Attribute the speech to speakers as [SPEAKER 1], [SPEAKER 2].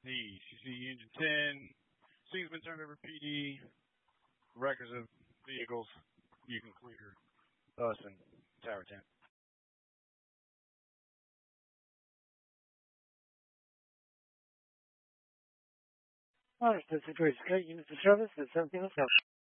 [SPEAKER 1] The CC Engine 10. Things been turned over PD. Records of vehicles. You can clear us and Tower 10.
[SPEAKER 2] Understood. Situation. Units of service at 1707.